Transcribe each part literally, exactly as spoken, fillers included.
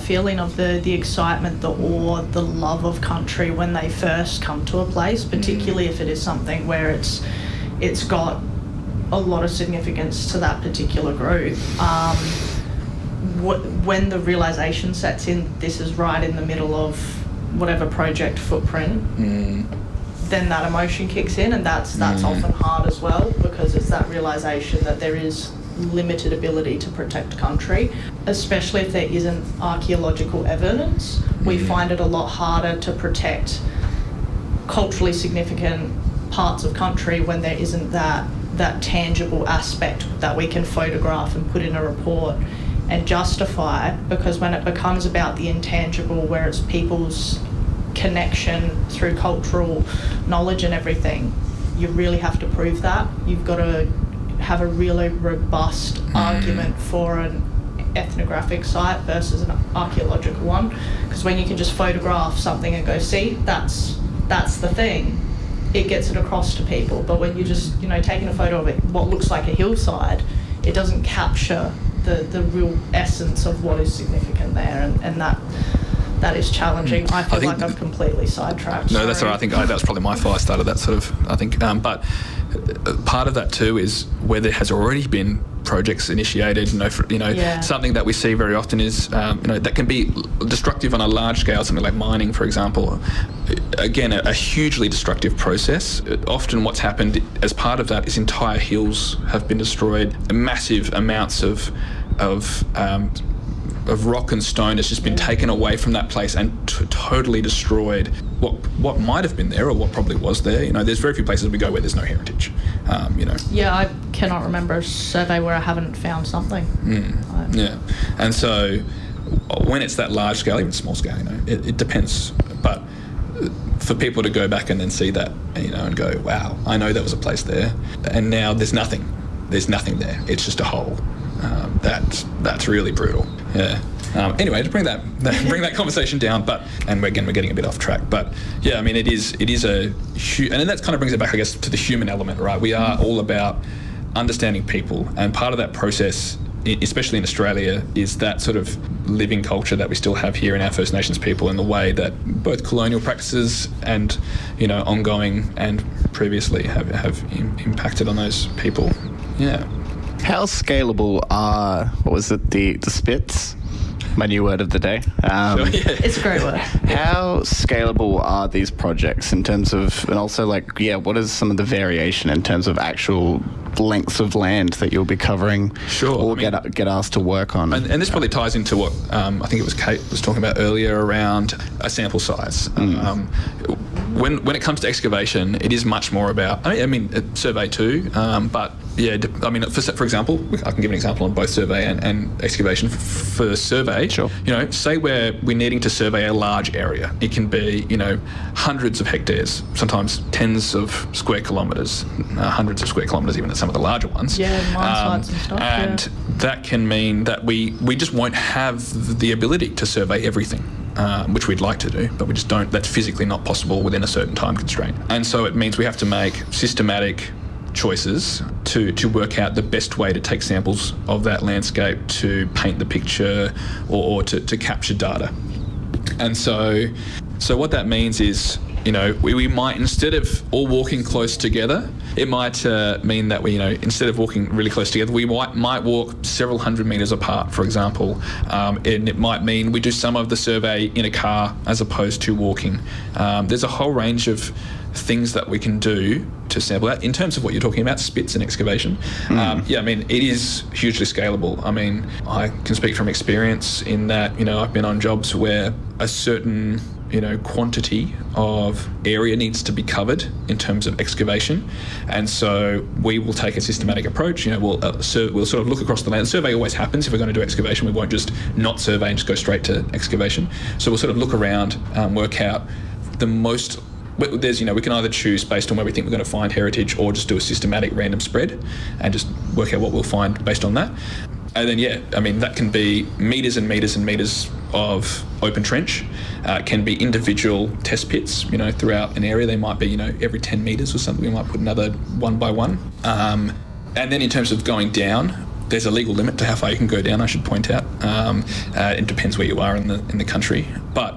feeling of the, the excitement, the awe, the love of country when they first come to a place, particularly mm. if it is something where it's it's got a lot of significance to that particular group. Um, what, when the realisation sets in, this is right in the middle of whatever project footprint, mm. then that emotion kicks in, and that's that's mm. often hard as well, because it's that realisation that there is limited ability to protect country, especially if there isn't archaeological evidence. Mm. We find it a lot harder to protect culturally significant parts of country when there isn't that that tangible aspect that we can photograph and put in a report and justify, because when it becomes about the intangible, where it's people's connection through cultural knowledge and everything, you really have to prove that. You've got to have a really robust mm. argument for an ethnographic site versus an archaeological one, because when you can just photograph something and go, see, that's that's the thing, it gets it across to people. But when you're just, you know, taking a photo of it, what looks like a hillside, it doesn't capture the, the real essence of what is significant there, and, and that that is challenging. I feel I like I've completely sidetracked. No, Sorry. that's all right. I think I, that was probably my fault. I started that sort of, I think, um, but part of that too is where there has already been projects initiated, you know, for, you know, yeah. something that we see very often is, um, you know, that can be destructive on a large scale, something like mining, for example. Again, a, a hugely destructive process. Often what's happened as part of that is entire hills have been destroyed, massive amounts of, of, um, of rock and stone has just been taken away from that place and t- totally destroyed what what might have been there, or what probably was there. You know, there's very few places we go where there's no heritage. Um, you know. Yeah, I cannot remember a survey where I haven't found something. Mm. Yeah, and so when it's that large scale, even small scale, you know, it, it depends. But for people to go back and then see that, you know, and go, wow, I know there was a place there, and now there's nothing. There's nothing there. It's just a hole. Um, that's that's really brutal. Yeah. Um, anyway, to bring that, that bring that conversation down, but and again we're getting a bit off track. But yeah, I mean it is it is a hu- and then that kind of brings it back, I guess, to the human element, right? We are all about understanding people, and part of that process, especially in Australia, is that sort of living culture that we still have here in our First Nations people, and the way that both colonial practices and, you know, ongoing and previously have have im- impacted on those people. Yeah. How scalable are, what was it, the, the spits? My new word of the day. Um, sure, yeah. It's a great word. How scalable are these projects in terms of, and also like, yeah, what is some of the variation in terms of actual lengths of land that you'll be covering, sure, or I mean, get get asked to work on? And, and this probably ties into what um, I think it was Kate was talking about earlier around a sample size. Mm. Um, when when it comes to excavation, it is much more about, I mean, I mean survey too, um, but yeah, I mean, for, for example, I can give an example on both survey and, and excavation. For survey, sure. you know, say we're, we're needing to survey a large area. It can be, you know, hundreds of hectares, sometimes tens of square kilometres, uh, hundreds of square kilometres even at some of the larger ones. Yeah, mine sites and stuff. And yeah. that can mean that we, we just won't have the ability to survey everything. Um, which we'd like to do, but we just don't. That's physically not possible within a certain time constraint. And so it means we have to make systematic choices to, to work out the best way to take samples of that landscape to paint the picture, or, or to, to capture data. And so so what that means is, you know, we, we might, instead of all walking close together, it might uh, mean that we, you know, instead of walking really close together, we might, might walk several hundred metres apart, for example. Um, and it might mean we do some of the survey in a car as opposed to walking. Um, there's a whole range of things that we can do to sample that. In terms of what you're talking about, spits and excavation, mm. um, yeah, I mean, it is hugely scalable. I mean, I can speak from experience in that, you know, I've been on jobs where a certain, you know, quantity of area needs to be covered in terms of excavation, and so we will take a systematic approach. You know, we'll uh, sur- we'll sort of look across the land. The survey always happens if we're going to do excavation. We won't just not survey and just go straight to excavation. So we'll sort of look around, um, work out the most. There's, you know, we can either choose based on where we think we're going to find heritage, or just do a systematic random spread and just work out what we'll find based on that. And then, yeah, I mean, that can be metres and metres and metres of open trench. Uh, it can be individual test pits, you know, throughout an area. They might be, you know, every ten metres or something. We might put another one by one. Um, and then in terms of going down, there's a legal limit to how far you can go down, I should point out. Um, uh, it depends where you are in the in the country. But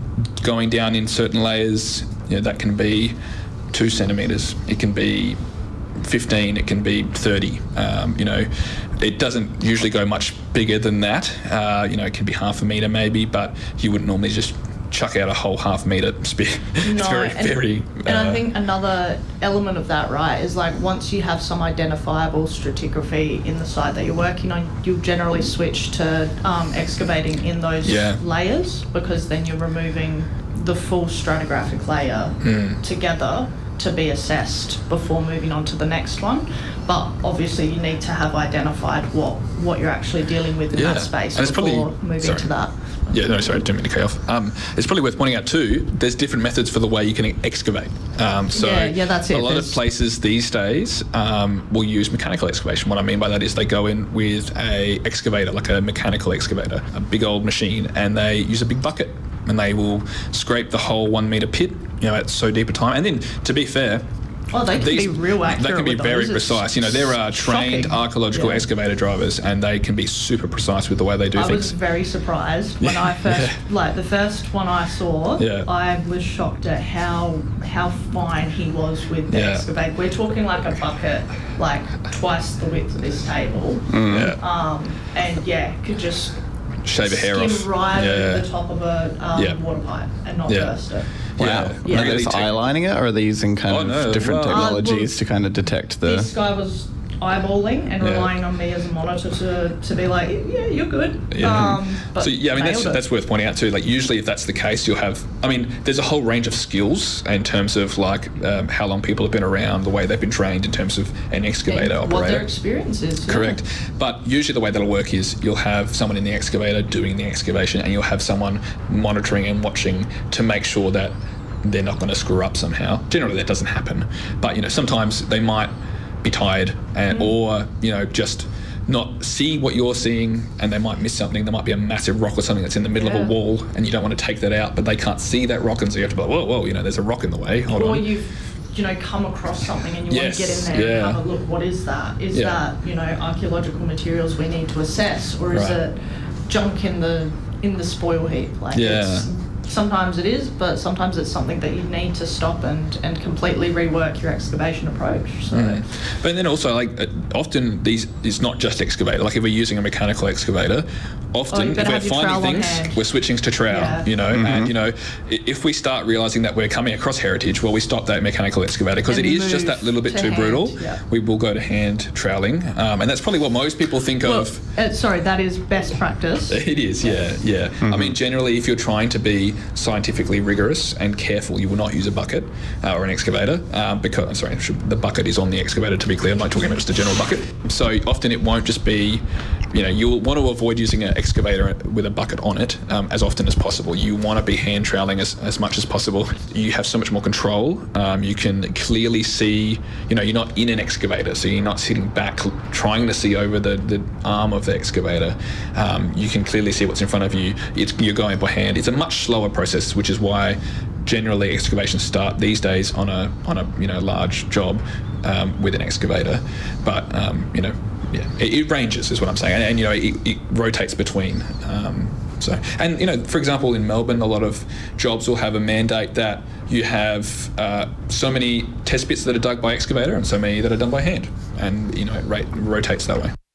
going down in certain layers, you know, that can be two centimetres. It can be fifteen. It can be thirty. Um, you know, it doesn't usually go much bigger than that. Uh, you know, it can be half a metre maybe, but you wouldn't normally just chuck out a whole half metre spear. It's No, very, and, very... and uh, I think another element of that, right, is like once you have some identifiable stratigraphy in the site that you're working on, you'll generally switch to um, excavating in those Yeah. layers, because then you're removing the full stratigraphic layer Mm. together to be assessed before moving on to the next one. But obviously you need to have identified what, what you're actually dealing with in Yeah. that space And it's before probably- moving sorry. to that. Yeah, no, sorry, didn't mean to cut you off. Um, it's probably worth pointing out too, there's different methods for the way you can excavate. Um, so Yeah, yeah, that's it. a lot There's- of places these days um, will use mechanical excavation. What I mean by that is they go in with a excavator, like a mechanical excavator, a big old machine, and they use a big bucket, and they will scrape the whole one metre pit, you know, at so deep a time. And then, to be fair, Oh, they can These- be real accurate. They can be with very those. It's precise. You know, there are trained shocking. archaeological Yeah. excavator drivers, and they can be super precise with the way they do I things. was very surprised when I first, Yeah. like the first one I saw. Yeah. I was shocked at how how fine he was with the Yeah. excavate. We're talking like a bucket, like twice the width of this table, Yeah. um, and yeah, could just Shave a hair skim off. right yeah. over the top of a um, Yeah. water pipe and not Yeah. burst it. Wow. Yeah. Yeah. Are they Really just tech- eyelining it, or are they using kind Oh, of no, different well- technologies Uh, well, to kind of detect the... This guy was eyeballing and Yeah. relying on me as a monitor to, to be like, yeah, you're good. Yeah. Um, but so yeah, I mean that's nailed it. that's worth pointing out too. Like usually, if that's the case, you'll have. I mean, there's a whole range of skills in terms of like um, how long people have been around, the way they've been trained in terms of an excavator And what operator. their experience is. yeah. Correct. But usually the way that'll work is you'll have someone in the excavator doing the excavation, and you'll have someone monitoring and watching to make sure that they're not going to screw up somehow. Generally, that doesn't happen. But you know, sometimes they might be tired, and, or you know, just not see what you're seeing, and they might miss something. There might be a massive rock or something that's in the middle Yeah. of a wall, and you don't want to take that out, but they can't see that rock, and so you have to be like, whoa, whoa, you know, there's a rock in the way. Hold Or on. you've, you know, come across something and you Yes, want to get in there yeah. and have a look. What is that? Is Yeah. that, you know, archaeological materials we need to assess, or is Right. it junk in the in the spoil heap? Like, Yeah. it's, sometimes it is, but sometimes it's something that you need to stop and, and completely rework your excavation approach. So. Mm. But then also, like, uh, often these it's not just excavator. Like, if we're using a mechanical excavator, Oh, often you if better we're have your trowel finding on things, hand. we're switching to trowel. Yeah. You know, and you know, i- if we start realizing that we're coming across heritage, well, we stop that mechanical excavator because it And is just move that little bit to too hand, brutal. yeah. We will go to hand troweling, um, and that's probably what most people think Well, of. uh, sorry, that is best practice. It is, yeah, yeah. I mean, generally, if you're trying to be scientifically rigorous and careful, you will not use a bucket uh, or an excavator um, because, I'm sorry, should- the bucket is on the excavator, to be clear. I'm not talking about just a general bucket. So often it won't just be, you know, you'll want to avoid using an excavator with a bucket on it um, as often as possible. You want to be hand troweling as, as much as possible. You have so much more control. Um, you can clearly see, you know, you're not in an excavator, so you're not sitting back trying to see over the, the arm of the excavator. Um, you can clearly see what's in front of you. It's, you're going by hand. It's a much slower process, which is why generally excavations start these days on a on a you know large job um, with an excavator. But um, you know, yeah, it, it ranges, is what I'm saying, and, and you know, it, it rotates between. Um, so, and you know, for example, in Melbourne, a lot of jobs will have a mandate that you have uh, so many test pits that are dug by excavator and so many that are done by hand, and you know, it rate, rotates that way.